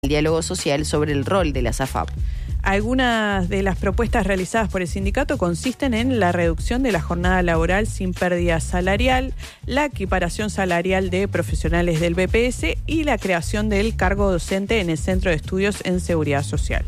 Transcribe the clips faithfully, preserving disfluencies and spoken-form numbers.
el diálogo social sobre el rol de las A F A P. Algunas de las propuestas realizadas por el sindicato consisten en la reducción de la jornada laboral sin pérdida salarial, la equiparación salarial de profesionales del B P S y la creación del cargo docente en el Centro de Estudios en Seguridad Social.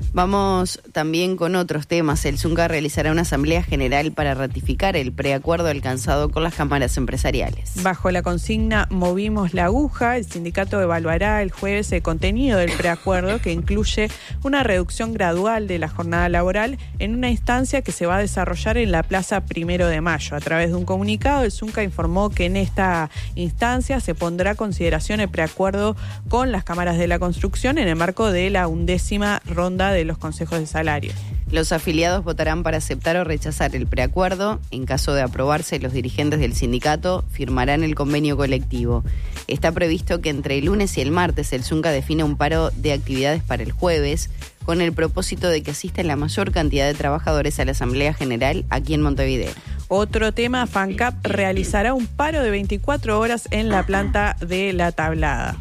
Vamos también con otros temas. El Zunca realizará una asamblea general para ratificar el preacuerdo alcanzado con las cámaras empresariales. Bajo la consigna Movimos la aguja, el sindicato evaluará el jueves el contenido del preacuerdo, que incluye una reducción gradual de la jornada laboral en una instancia que se va a desarrollar en la Plaza Primero de Mayo. A través de un comunicado, el Zunca informó que en esta instancia se pondrá a consideración el preacuerdo con las cámaras de la construcción en el marco de la undécima ronda de de los consejos de salario. Los afiliados votarán para aceptar o rechazar el preacuerdo. En caso de aprobarse, los dirigentes del sindicato firmarán el convenio colectivo. Está previsto que entre el lunes y el martes el Zunca defina un paro de actividades para el jueves, con el propósito de que asista la mayor cantidad de trabajadores a la Asamblea General aquí en Montevideo. Otro tema, FANCAP realizará un paro de veinticuatro horas en la planta de La Tablada.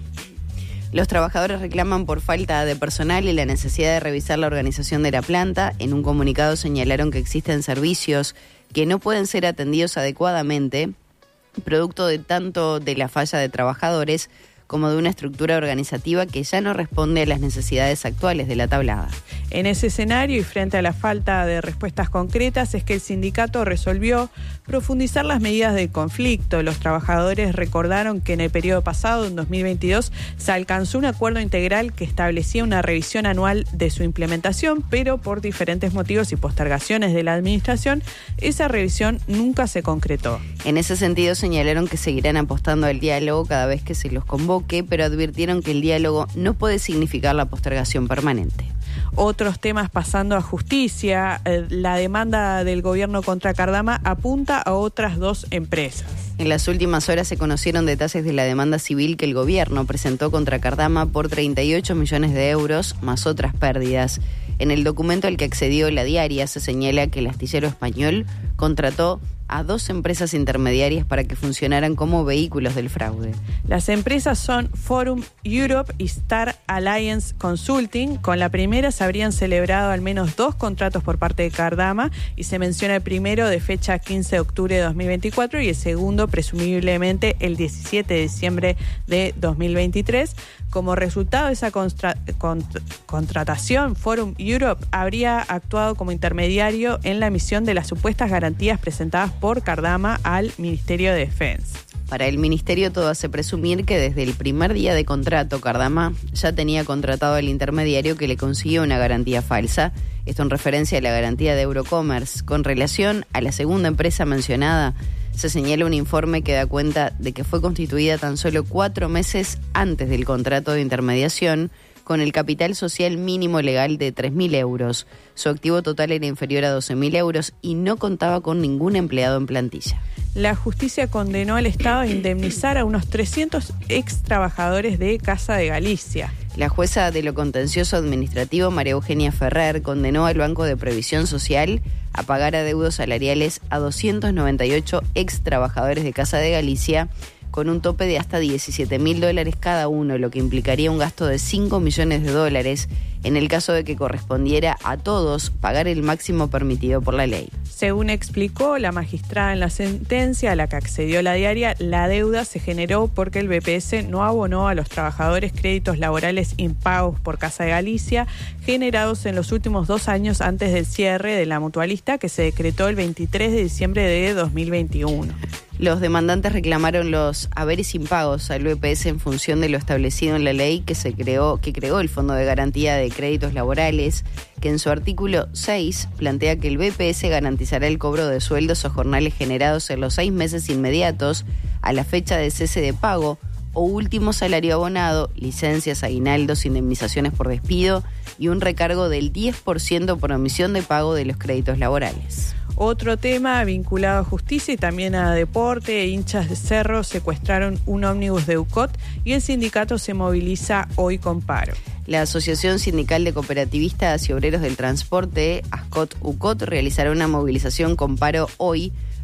Los trabajadores reclaman por falta de personal y la necesidad de revisar la organización de la planta. En un comunicado señalaron que existen servicios que no pueden ser atendidos adecuadamente, producto de tanto de la falla de trabajadores como de una estructura organizativa que ya no responde a las necesidades actuales de La Tablada. En ese escenario y frente a la falta de respuestas concretas es que el sindicato resolvió profundizar las medidas de conflicto. Los trabajadores recordaron que en el periodo pasado, en dos mil veintidós, se alcanzó un acuerdo integral que establecía una revisión anual de su implementación, pero por diferentes motivos y postergaciones de la administración, esa revisión nunca se concretó. En ese sentido señalaron que seguirán apostando al diálogo cada vez que se los convoque, pero advirtieron que el diálogo no puede significar la postergación permanente. Otros temas pasando a justicia, eh, la demanda del gobierno contra Cardama apunta a otras dos empresas. En las últimas horas se conocieron detalles de la demanda civil que el gobierno presentó contra Cardama por treinta y ocho millones de euros, más otras pérdidas. En el documento al que accedió La Diaria se señala que el astillero español contrató a dos empresas intermediarias para que funcionaran como vehículos del fraude. Las empresas son Forum Europe y Star Alliance Consulting. Con la primera se habrían celebrado al menos dos contratos por parte de Cardama y se menciona el primero de fecha quince de octubre de dos mil veinticuatro y el segundo presumiblemente el diecisiete de diciembre de dos mil veintitrés. Como resultado de esa contra- cont- contratación, Forum Europe habría actuado como intermediario en la emisión de las supuestas garantías presentadas por Cardama al Ministerio de Defensa. Para el Ministerio todo hace presumir que desde el primer día de contrato Cardama ya tenía contratado al intermediario que le consiguió una garantía falsa. Esto en referencia a la garantía de Eurocommerce. Con relación a la segunda empresa mencionada, se señala un informe que da cuenta de que fue constituida tan solo cuatro meses antes del contrato de intermediación, con el capital social mínimo legal de tres mil euros. Su activo total era inferior a doce mil euros y no contaba con ningún empleado en plantilla. La justicia condenó al Estado a indemnizar a unos trescientos ex trabajadores de Casa de Galicia. La jueza de lo contencioso administrativo, María Eugenia Ferrer, condenó al Banco de Previsión Social a pagar adeudos salariales a doscientos noventa y ocho ex trabajadores de Casa de Galicia, con un tope de hasta diecisiete mil dólares cada uno, lo que implicaría un gasto de cinco millones de dólares en el caso de que correspondiera a todos pagar el máximo permitido por la ley. Según explicó la magistrada en la sentencia a la que accedió La Diaria, la deuda se generó porque el B P S no abonó a los trabajadores créditos laborales impagos por Casa de Galicia generados en los últimos dos años antes del cierre de la mutualista que se decretó el veintitrés de diciembre de dos mil veintiuno. Los demandantes reclamaron los haberes impagos al B P S en función de lo establecido en la ley que se creó, que creó el Fondo de Garantía de Créditos Laborales, que en su artículo seis plantea que el B P S garantizará el cobro de sueldos o jornales generados en los seis meses inmediatos a la fecha de cese de pago o último salario abonado, licencias, aguinaldos, indemnizaciones por despido y un recargo del diez por ciento por omisión de pago de los créditos laborales. Otro tema vinculado a justicia y también a deporte, hinchas de Cerro secuestraron un ómnibus de U C O T y el sindicato se moviliza hoy con paro. La Asociación Sindical de Cooperativistas y Obreros del Transporte, ASCOT-U C O T, realizará una movilización con paro hoy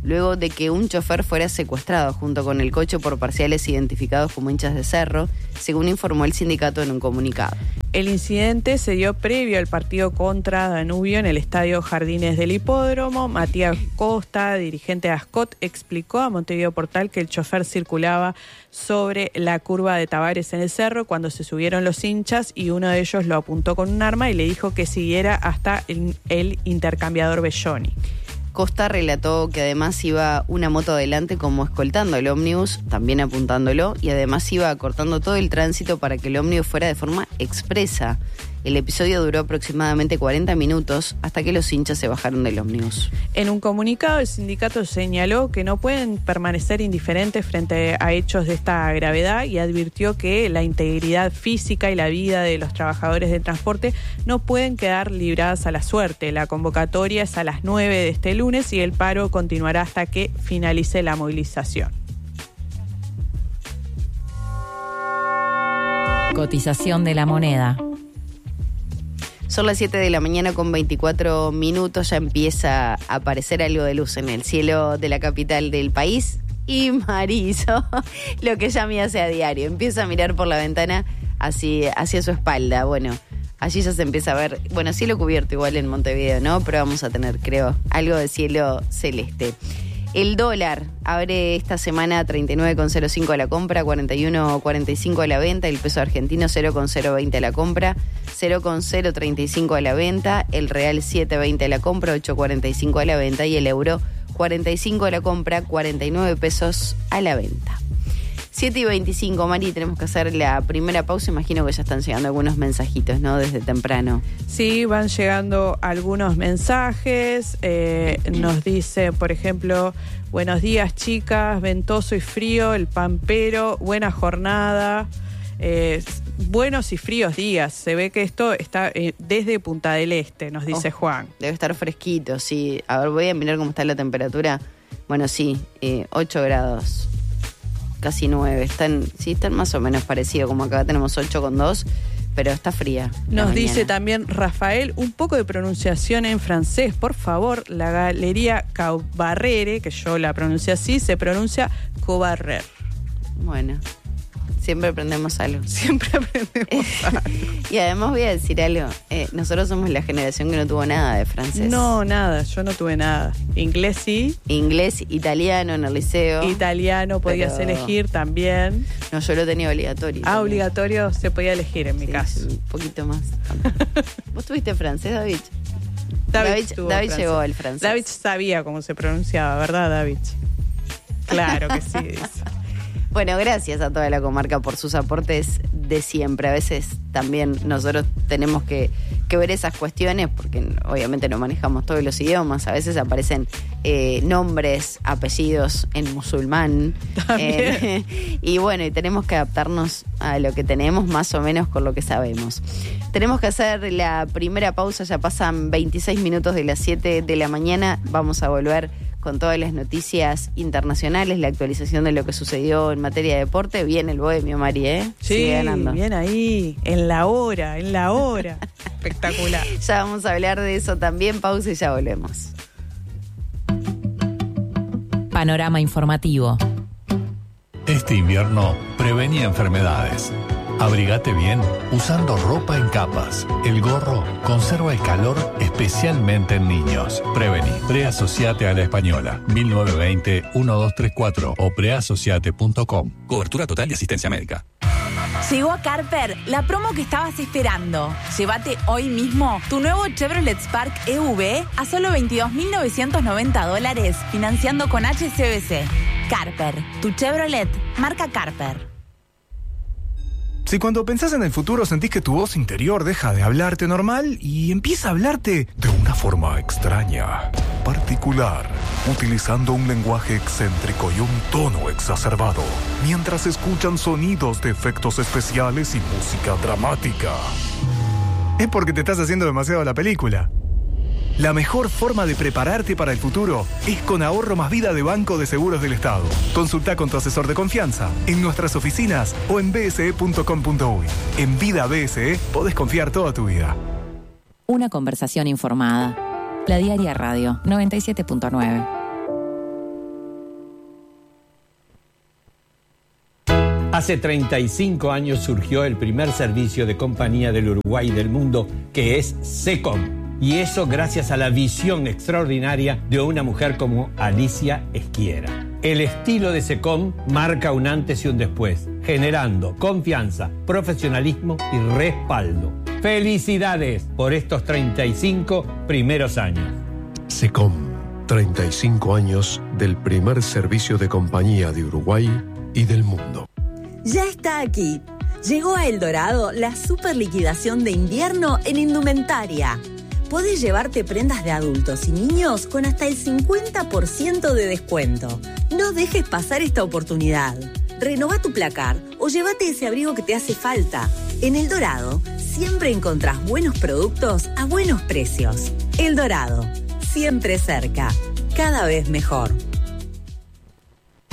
luego de que un chofer fuera secuestrado junto con el coche por parciales identificados como hinchas de Cerro, según informó el sindicato en un comunicado. El incidente se dio previo al partido contra Danubio en el estadio Jardines del Hipódromo. Matías Costa, dirigente de Ascot, explicó a Montevideo Portal que el chofer circulaba sobre la curva de Tavares en el Cerro cuando se subieron los hinchas y uno de ellos lo apuntó con un arma y le dijo que siguiera hasta el, el intercambiador Belloni. Costa relató que además iba una moto adelante como escoltando el ómnibus, también apuntándolo, y además iba cortando todo el tránsito para que el ómnibus fuera de forma expresa. El episodio duró aproximadamente cuarenta minutos hasta que los hinchas se bajaron del ómnibus. En un comunicado, el sindicato señaló que no pueden permanecer indiferentes frente a hechos de esta gravedad y advirtió que la integridad física y la vida de los trabajadores del transporte no pueden quedar libradas a la suerte. La convocatoria es a las nueve de este lunes y el paro continuará hasta que finalice la movilización. Cotización de la moneda. Son las siete de la mañana con veinticuatro minutos, ya empieza a aparecer algo de luz en el cielo de la capital del país. Y Mariso, lo que ella me hace a diario, empieza a mirar por la ventana hacia, hacia su espalda. Bueno, allí ya se empieza a ver, bueno, cielo cubierto igual en Montevideo, ¿no? Pero vamos a tener, creo, algo de cielo celeste. El dólar abre esta semana a treinta y nueve con cero cinco a la compra, cuarenta y uno con cuarenta y cinco a la venta. El peso argentino cero con cero veinte a la compra, cero con cero treinta y cinco a la venta. El real siete veinte a la compra, ocho cuarenta y cinco a la venta. Y el euro cuarenta y cinco a la compra, cuarenta y nueve pesos a la venta. siete y veinticinco, Mari, tenemos que hacer la primera pausa. Imagino que ya están llegando algunos mensajitos, ¿no? Desde temprano. Sí, van llegando algunos mensajes. Eh, nos dice, por ejemplo, buenos días, chicas, ventoso y frío, el pampero, buena jornada. Eh, buenos y fríos días. Se ve que esto está eh, desde Punta del Este, nos dice oh, Juan. Debe estar fresquito, sí. A ver, voy a mirar cómo está la temperatura. Bueno, sí, eh, ocho grados. Casi nueve, están, sí, están más o menos parecidos, como acá tenemos ocho con dos, pero está fría. Nos dice también Rafael, un poco de pronunciación en francés, por favor. La Galería Cabarrere, que yo la pronuncio así, se pronuncia Cobarrer. Bueno, siempre aprendemos algo. Siempre aprendemos algo. Y además voy a decir algo, eh, nosotros somos la generación que no tuvo nada de francés. No, nada, yo no tuve nada. Inglés sí. Inglés, italiano en el liceo. Italiano podías pero... elegir también. No, yo lo tenía obligatorio. Ah, también. Obligatorio se podía elegir en mi sí, caso. Sí, un poquito más. ¿Vos tuviste francés, David? David, David, David llegó al francés. David sabía cómo se pronunciaba, ¿verdad, David? Claro que sí, dice. Bueno, gracias a toda la comarca por sus aportes de siempre. A veces también nosotros tenemos que, que ver esas cuestiones porque obviamente no manejamos todos los idiomas. A veces aparecen eh, nombres, apellidos en musulmán. Eh, y bueno, y tenemos que adaptarnos a lo que tenemos más o menos con lo que sabemos. Tenemos que hacer la primera pausa, ya pasan veintiséis minutos de las siete de la mañana. Vamos a volver con todas las noticias internacionales, la actualización de lo que sucedió en materia de deporte. Bien el Bohemio, Mari, ¿eh? Sí, sigue ganando. Bien ahí, en la hora, en la hora. Espectacular. Ya vamos a hablar de eso también, pausa y ya volvemos. Panorama informativo. Este invierno, prevení enfermedades. Abrigate bien usando ropa en capas. El gorro conserva el calor especialmente en niños. Prevení. Preasociate a la Española. mil novecientos veinte, doce treinta y cuatro o preasociate punto com. Cobertura total de asistencia médica. Llegó a Carper la promo que estabas esperando. Llévate hoy mismo tu nuevo Chevrolet Spark E V a solo veintidós mil novecientos noventa dólares financiando con H S B C. Carper, tu Chevrolet, marca Carper. Si cuando pensás en el futuro sentís que tu voz interior deja de hablarte normal y empieza a hablarte de una forma extraña, particular, utilizando un lenguaje excéntrico y un tono exacerbado, mientras escuchan sonidos de efectos especiales y música dramática, es porque te estás haciendo demasiado la película. La mejor forma de prepararte para el futuro es con Ahorro Más Vida de Banco de Seguros del Estado. Consulta con tu asesor de confianza en nuestras oficinas o en b s e punto com punto u y. En Vida B S E podés confiar toda tu vida. Una conversación informada. La Diaria Radio noventa y siete punto nueve. Hace treinta y cinco años surgió el primer servicio de compañía del Uruguay y del mundo, que es SECOM. Y eso gracias a la visión extraordinaria de una mujer como Alicia Esquiera. El estilo de SECOM marca un antes y un después, generando confianza, profesionalismo y respaldo. ¡Felicidades por estos treinta y cinco primeros años! SECOM, treinta y cinco años del primer servicio de compañía de Uruguay y del mundo. Ya está aquí. Llegó a El Dorado la super liquidación de invierno en indumentaria. Podés llevarte prendas de adultos y niños con hasta el cincuenta por ciento de descuento. No dejes pasar esta oportunidad. Renová tu placar o llévate ese abrigo que te hace falta. En El Dorado siempre encontrás buenos productos a buenos precios. El Dorado, siempre cerca, cada vez mejor.